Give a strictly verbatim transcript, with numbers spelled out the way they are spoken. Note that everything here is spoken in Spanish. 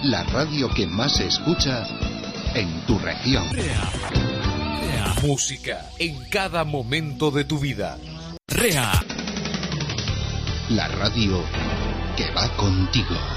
La radio que más se escucha en tu región. Rea. Rea. Música en cada momento de tu vida. Rea. La radio que va contigo.